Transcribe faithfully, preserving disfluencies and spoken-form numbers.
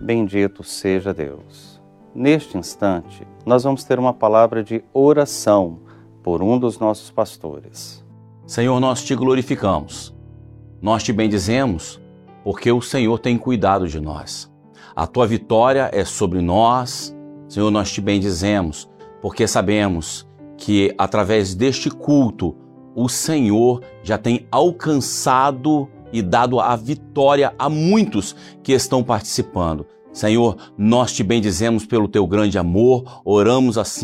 Bendito seja Deus. Neste instante, nós vamos ter uma palavra de oração por um dos nossos pastores. Senhor, nós te glorificamos, nós te bendizemos, porque o Senhor tem cuidado de nós. A tua vitória é sobre nós. Senhor, nós te bendizemos, porque sabemos que através deste culto, o Senhor já tem alcançado e dado a vitória a muitos que estão participando. Senhor, nós te bendizemos pelo teu grande amor, oramos assim